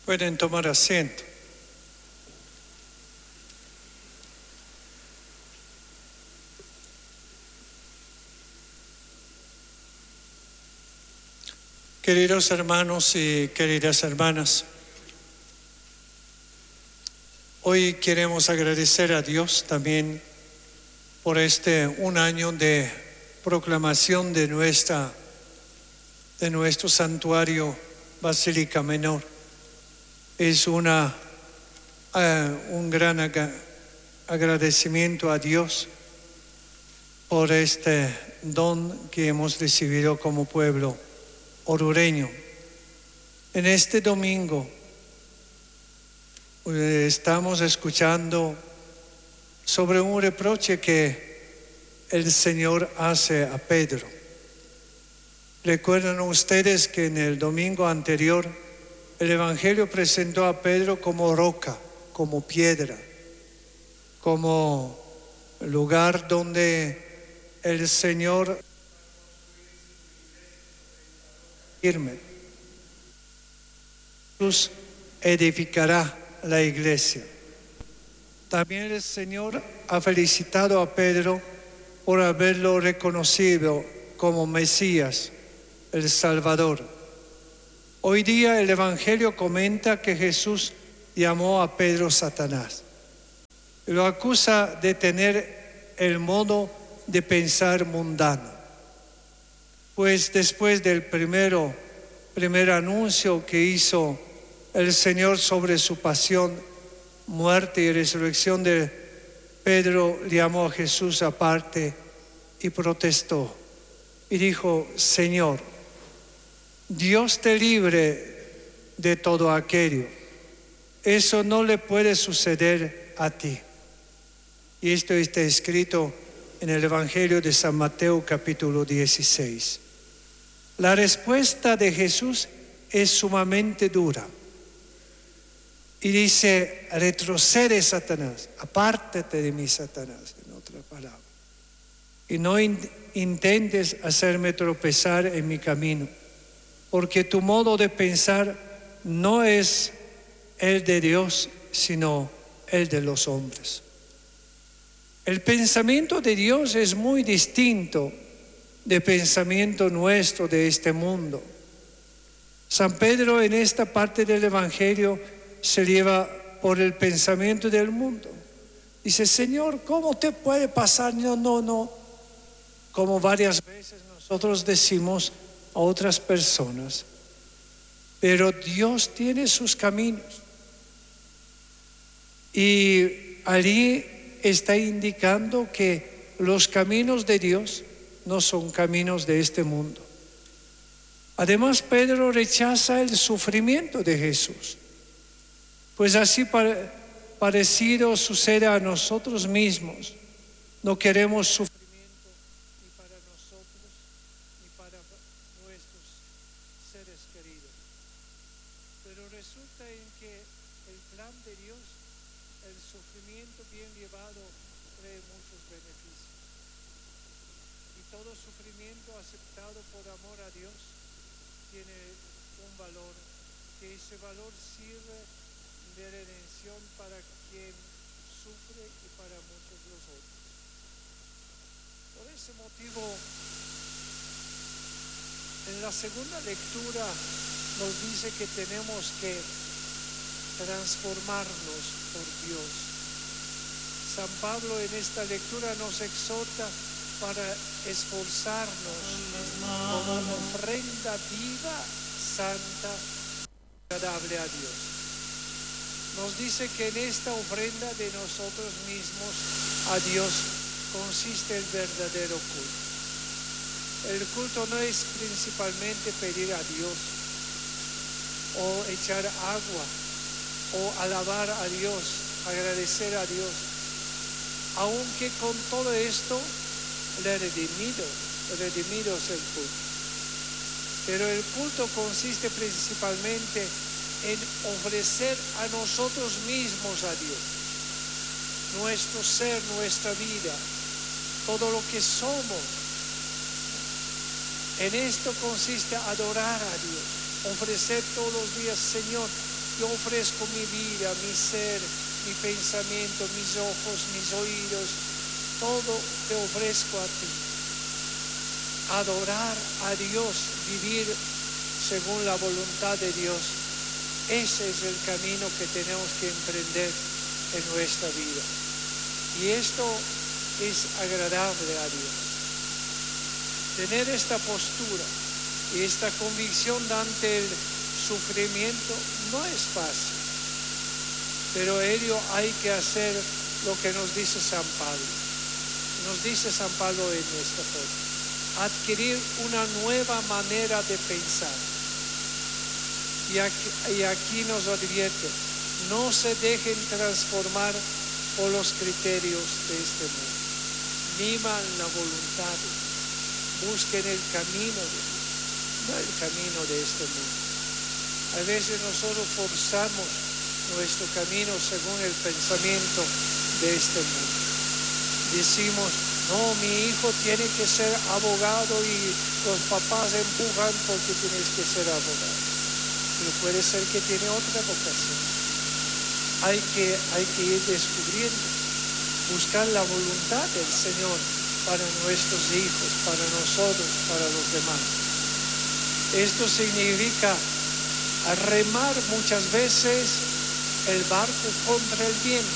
Pueden tomar asiento. Queridos hermanos y queridas hermanas, hoy queremos agradecer a Dios también por un año de proclamación de nuestro santuario Basílica Menor. Es un gran agradecimiento a Dios por este don que hemos recibido como pueblo orureño. En este domingo estamos escuchando sobre un reproche que el Señor hace a Pedro. ¿Recuerdan ustedes que en el domingo anterior el Evangelio presentó a Pedro como roca, como piedra, como lugar donde el Señor firme? Jesús edificará la iglesia. También el Señor ha felicitado a Pedro por haberlo reconocido como Mesías, el Salvador. Hoy día el Evangelio comenta que Jesús llamó a Pedro Satanás. Lo acusa de tener el modo de pensar mundano. Pues después del primer anuncio que hizo el Señor sobre su pasión, muerte y resurrección de Pedro, llamó a Jesús aparte y protestó. Y dijo: Señor, Dios te libre de todo aquello. Eso no le puede suceder a ti. Y esto está escrito en el Evangelio de San Mateo capítulo 16. La respuesta de Jesús es sumamente dura. Y dice: retrocede, Satanás, apártate de mí, Satanás, en otra palabra. Y no intentes hacerme tropezar en mi camino, porque tu modo de pensar no es el de Dios, sino el de los hombres. El pensamiento de Dios es muy distinto del pensamiento nuestro de este mundo. San Pedro en esta parte del Evangelio se lleva por el pensamiento del mundo. Dice: Señor, ¿cómo te puede pasar? No. Como varias veces nosotros decimos a otras personas. Pero Dios tiene sus caminos. Y allí está indicando que los caminos de Dios no son caminos de este mundo. Además, Pedro rechaza el sufrimiento de Jesús. Pues así parecido sucede a nosotros mismos. No queremos sufrimiento ni para nosotros ni para nuestros seres queridos. Pero resulta en que el plan de Dios, el sufrimiento bien llevado, trae muchos beneficios. Y todo sufrimiento aceptado por amor a Dios tiene un valor, que ese valor sirve de redención para quien sufre y para muchos los otros. Por ese motivo, en la segunda lectura nos dice que tenemos que transformarnos por Dios. San Pablo en esta lectura nos exhorta para esforzarnos como ofrenda viva, santa, agradable a Dios. Nos dice que en esta ofrenda de nosotros mismos a Dios consiste el verdadero culto. El culto no es principalmente pedir a Dios o echar agua o alabar a Dios, agradecer a Dios, aunque con todo esto redimido es el culto. Pero el culto consiste principalmente en ofrecer a nosotros mismos a Dios, nuestro ser, nuestra vida, todo lo que somos. En esto consiste adorar a Dios, ofrecer todos los días: Señor, yo ofrezco mi vida, mi ser, mi pensamiento, mis ojos, mis oídos, todo te ofrezco a ti. Adorar a Dios, vivir según la voluntad de Dios, ese es el camino que tenemos que emprender en nuestra vida. Y esto es agradable a Dios. Tener esta postura y esta convicción ante el sufrimiento no es fácil, pero ello hay que hacer lo que nos dice San Pablo. Nos dice San Pablo en esta forma: adquirir una nueva manera de pensar. Y aquí nos advierte: no se dejen transformar por los criterios de este mundo. Vivan la voluntad, busquen el camino de Dios, no el camino de este mundo. A veces nosotros forzamos nuestro camino según el pensamiento de este mundo. Decimos: no, mi hijo tiene que ser abogado, y los papás empujan porque tienes que ser abogado. Pero puede ser que tiene otra vocación. Hay que ir descubriendo, buscar la voluntad del Señor para nuestros hijos, para nosotros, para los demás. Esto significa remar muchas veces el barco contra el viento,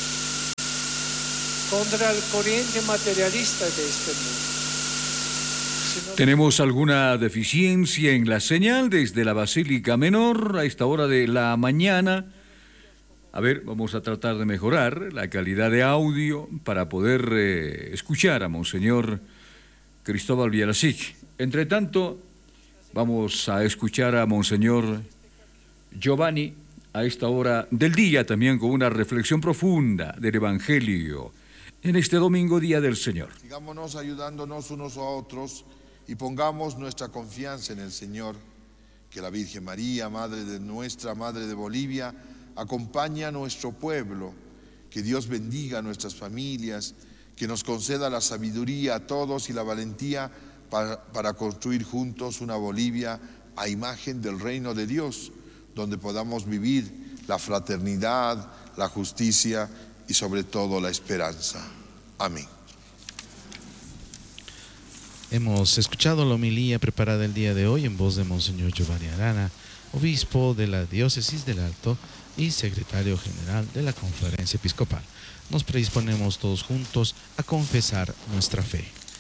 contra el corriente materialista de este mundo. Tenemos alguna deficiencia en la señal desde la Basílica Menor a esta hora de la mañana. A ver, vamos a tratar de mejorar la calidad de audio para poder escuchar a Monseñor Cristóbal Bielazic. Entre tanto, vamos a escuchar a Monseñor Giovanni a esta hora del día, también con una reflexión profunda del Evangelio en este domingo, Día del Señor. Sigámonos ayudándonos unos a otros y pongamos nuestra confianza en el Señor. Que la Virgen María, Madre de Bolivia, acompañe a nuestro pueblo. Que Dios bendiga a nuestras familias, que nos conceda la sabiduría a todos y la valentía para construir juntos una Bolivia a imagen del reino de Dios, donde podamos vivir la fraternidad, la justicia y sobre todo la esperanza. Amén. Hemos escuchado la homilía preparada el día de hoy en voz de Monseñor Giovanni Arana, obispo de la Diócesis del Alto y secretario general de la Conferencia Episcopal. Nos predisponemos todos juntos a confesar nuestra fe.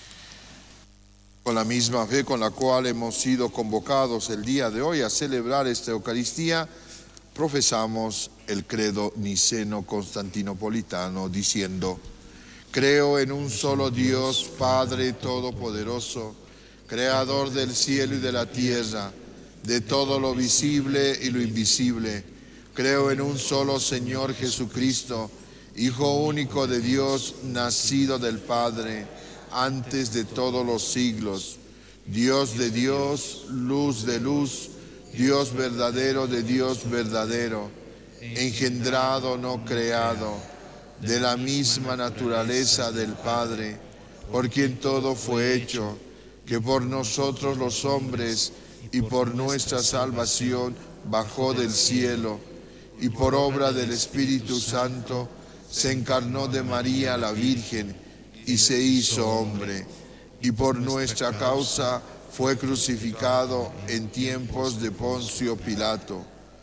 Con la misma fe con la cual hemos sido convocados el día de hoy a celebrar esta Eucaristía, profesamos el credo niceno-constantinopolitano diciendo: creo en un solo Dios, Padre Todopoderoso, Creador del cielo y de la tierra, de todo lo visible y lo invisible. Creo en un solo Señor Jesucristo, Hijo único de Dios, nacido del Padre, antes de todos los siglos, Dios de Dios, luz de luz, Dios verdadero de Dios verdadero, engendrado, no creado, de la misma naturaleza del Padre, por quien todo fue hecho, que por nosotros los hombres y por nuestra salvación bajó del cielo, y por obra del Espíritu Santo se encarnó de María la Virgen y se hizo hombre, y por nuestra causa fue crucificado en tiempos de Poncio Pilato,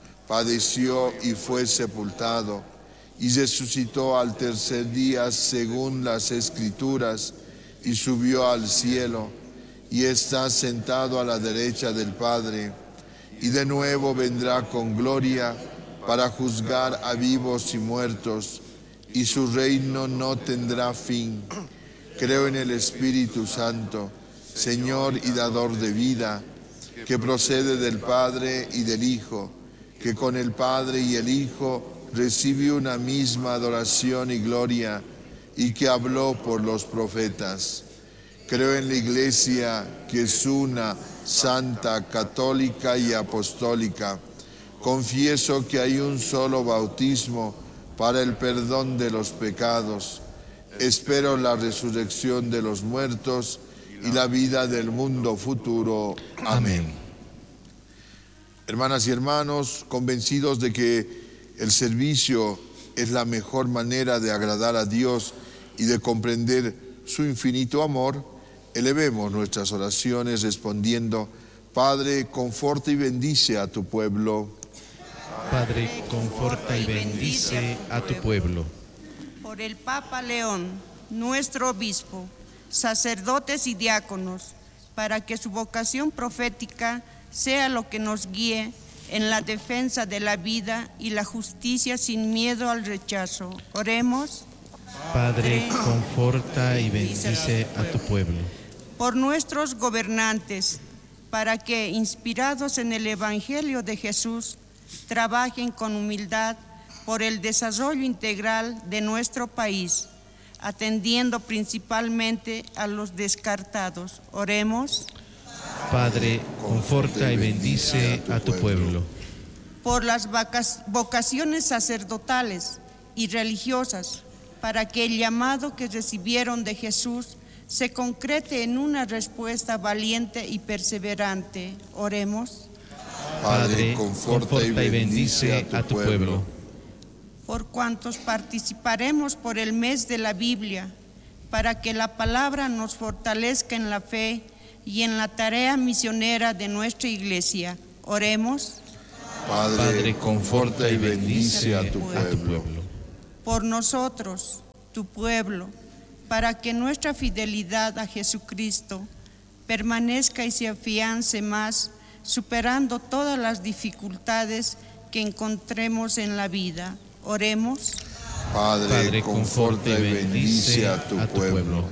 padeció y fue sepultado, y resucitó al tercer día según las Escrituras, y subió al cielo, y está sentado a la derecha del Padre, y de nuevo vendrá con gloria para juzgar a vivos y muertos, y su reino no tendrá fin. Creo en el Espíritu Santo, Señor y dador de vida, que procede del Padre y del Hijo, que con el Padre y el Hijo recibe una misma adoración y gloria, y que habló por los profetas. Creo en la Iglesia, que es una, santa, católica y apostólica. Confieso que hay un solo bautismo para el perdón de los pecados. Espero la resurrección de los muertos y la vida del mundo futuro. Amén. Hermanas y hermanos, convencidos de que el servicio es la mejor manera de agradar a Dios y de comprender su infinito amor, elevemos nuestras oraciones respondiendo: Padre, conforta y bendice a tu pueblo. Padre, conforta y bendice a tu pueblo. Por el Papa León, nuestro obispo, sacerdotes y diáconos, para que su vocación profética sea lo que nos guíe en la defensa de la vida y la justicia sin miedo al rechazo. Oremos. Padre, conforta y bendice a tu pueblo. Por nuestros gobernantes, para que, inspirados en el Evangelio de Jesús, trabajen con humildad por el desarrollo integral de nuestro país, atendiendo principalmente a los descartados. Oremos. Padre, conforta y bendice a tu pueblo. Por las vocaciones sacerdotales y religiosas, para que el llamado que recibieron de Jesús se concrete en una respuesta valiente y perseverante. Oremos. Padre, conforta y bendice a tu pueblo. Por cuantos participaremos por el mes de la Biblia, para que la palabra nos fortalezca en la fe y en la tarea misionera de nuestra Iglesia. Oremos. Padre, conforta y bendice a tu pueblo. Por nosotros, tu pueblo, para que nuestra fidelidad a Jesucristo permanezca y se afiance más, superando todas las dificultades que encontremos en la vida. Oremos. Padre, conforta y bendice a tu pueblo.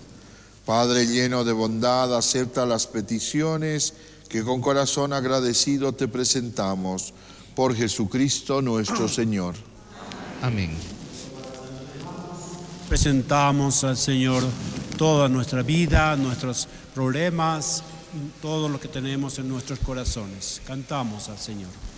Padre lleno de bondad, acepta las peticiones que con corazón agradecido te presentamos. Por Jesucristo nuestro Señor. Amén. Presentamos al Señor toda nuestra vida, nuestros problemas, todo lo que tenemos en nuestros corazones. Cantamos al Señor.